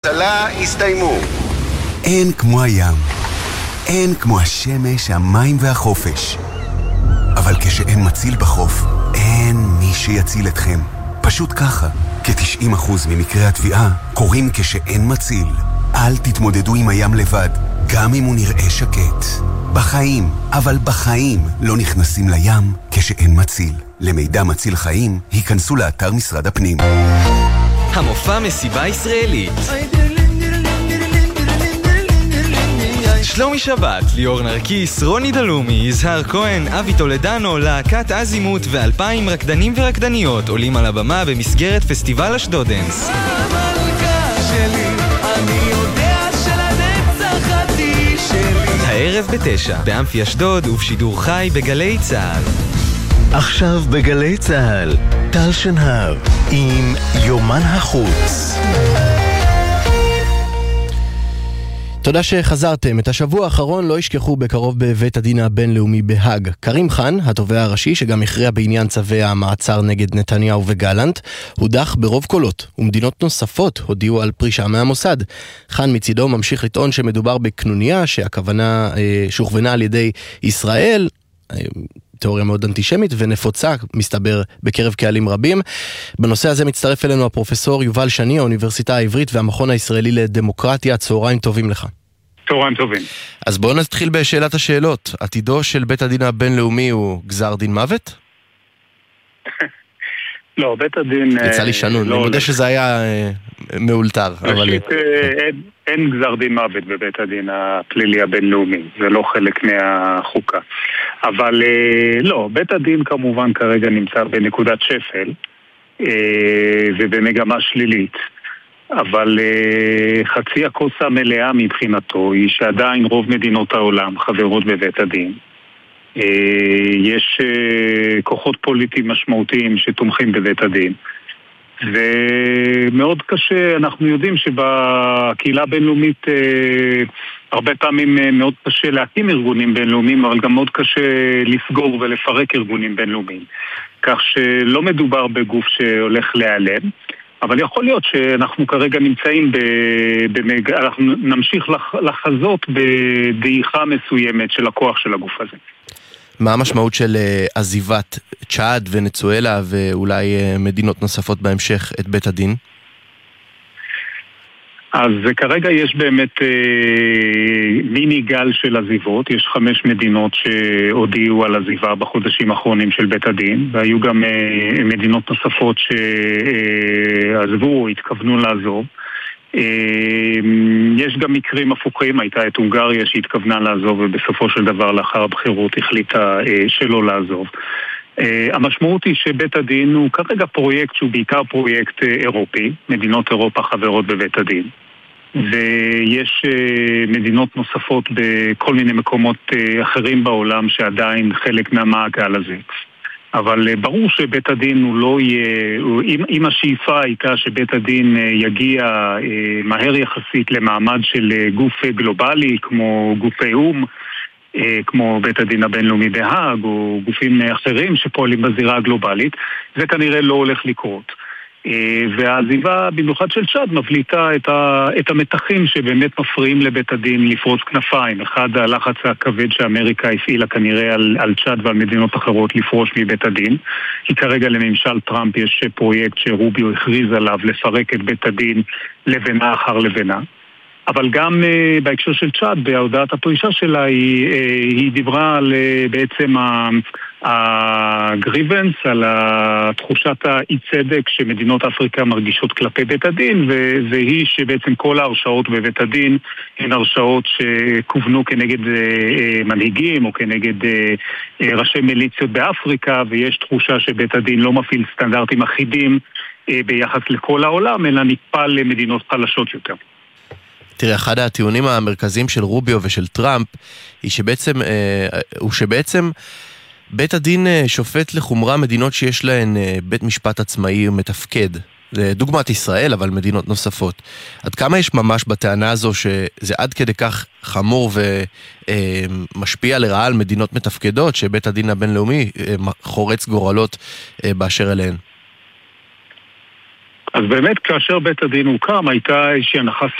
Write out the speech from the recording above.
ההצלה הסתיימו. אין כמו הים, אין כמו השמש, המים והחופש. אבל כשאין מציל בחוף, אין מי שיציל אתכם. פשוט ככה, כ-90% ממקרי התביעה קורים כשאין מציל. אל תתמודדו עם הים לבד, גם אם הוא נראה שקט. בחיים, אבל בחיים לא נכנסים לים כשאין מציל. למידע מציל חיים, היכנסו לאתר משרד הפנים. המופע מסיבה ישראלית. שלומי שבת, ליאור נרקיס, רוני דלומי, יזהר כהן, אבי טולדנו, להקת אזימות ו2,000 רקדנים ורקדניות עולים על הבמה במסגרת פסטיבל אשדודנס. הערב ב9 באמפי אשדוד ובשידור חי בגלי צהל. עכשיו בגלי צהל, טל שנהב עם יומן החוץ. תודה שחזרתם. את השבוע האחרון לא ישכחו בקרוב בבית הדין הבינלאומי בהאג. קרים חאן, התובע הראשי שגם הכריע בעניין צווי המעצר נגד נתניהו וגלנט, הודח ברוב קולות, ומדינות נוספות הודיעו על פרישה מהמוסד. חאן מצידו ממשיך לטעון שמדובר בקנוניה, שהכוונה שהוכוונה על ידי ישראל, תיאוריה מאוד אנטישמית ונפוצה, מסתבר, בקרב קהלים רבים. בנושא הזה מצטרף אלינו הפרופסור יובל שני, האוניברסיטה העברית והמכון הישראלי לדמוקרטיה. צהריים טובים לך. צהריים טובים. אז בואו נתחיל בשאלת השאלות. עתידו של בית הדין הבינלאומי הוא גזר דין מוות? לא, בית הדין... יצא לי שנון, אני מודה שזה היה מאולתר. ראשית, אין גזר דין מוות בבית הדין הפלילי הבינלאומי, זה לא חלק מהחוקה. אבל לא, בית הדין כמובן כרגע נמצא בנקודת שפל ובמגמה שלילית. אבל חצי הכוס המלאה מבחינתו היא שעדיין רוב מדינות העולם חברות בבית הדין. יש כוחות פוליטיים משמעותיים שתומכים בבית הדין. ומאוד קשה, אנחנו יודעים שבקהילה הבינלאומית הרבה פעמים מאוד קשה להקים ארגונים בינלאומיים, אבל גם מאוד קשה לסגור ולפרק ארגונים בינלאומיים. כך שלא מדובר בגוף שהולך להיעלם, אבל יכול להיות שאנחנו כרגע נמצאים אנחנו נמשיך לחזות בדעיכה מסוימת של הכוח של הגוף הזה. מה המשמעות של עזיבת צ'אד ונצואלה ואולי מדינות נוספות בהמשך את בית הדין? אז כרגע יש באמת מיני גל של עזיבות. יש 5 מדינות שהודיעו על עזיבה בחודשים האחרונים של בית הדין, והיו גם מדינות נוספות שעזבו או התכוונו לעזוב. יש גם מקרים הפוכים, הייתה את הונגריה שהתכוונה לעזוב ובסופו של דבר לאחר הבחירות החליטה שלא לעזוב. המשמעות היא שבית הדין הוא כרגע פרויקט שהוא בעיקר פרויקט אירופי, מדינות אירופה חברות בבית הדין, ויש מדינות נוספות בכל מיני מקומות אחרים בעולם שעדיין חלק מהמעגל הזה. אבל ברור שבית הדין הוא לא יהיה, אם השאיפה הייתה שבית הדין יגיע מהר יחסית למעמד של גוף גלובלי כמו גופי אום, כמו בית הדין הבינלאומי בהאג או גופים אחרים שפועלים בזירה הגלובלית, זה כנראה לא הולך לקרות. והעזיבה במיוחד של צ'אד מבליטה את המתחים שבאמת מפריעים לבית הדין לפרוץ כנפיים. אחד, הלחץ הכבד שאמריקה הפעילה כנראה על צ'אד ועל מדינות אחרות לפרוש מבית הדין. כי כרגע לממשל טראמפ יש פרויקט שרוביו הכריז עליו לפרק את בית הדין לבנה אחר לבנה. אבל גם בהקשר של צ'אד, בהודעת הפרישה שלה, היא דיברה על בעצם הגריבנס, על תחושת האי-צדק שמדינות אפריקה מרגישות כלפי בית הדין, והיא שבעצם כל ההרשאות בבית הדין הן הרשאות שכוונו כנגד מנהיגים או כנגד ראשי מיליציות באפריקה, ויש תחושה שבית הדין לא מפעיל סטנדרטים אחידים ביחס לכל העולם, אלא נקפל למדינות חלשות יותר. תראה, אחד הטיעונים המרכזיים של רוביו ושל טראמפ הוא שבעצם בית הדין שופט לחומרה מדינות שיש להן בית משפט עצמאי ומתפקד. זה דוגמת ישראל, אבל מדינות נוספות. עד כמה יש ממש בטענה הזו שזה עד כדי כך חמור ומשפיע לרעה על מדינות מתפקדות, שבית הדין הבינלאומי חורץ גורלות באשר אליהן? אז באמת כאשר בית הדין הוקם הייתה איזושהי הנחה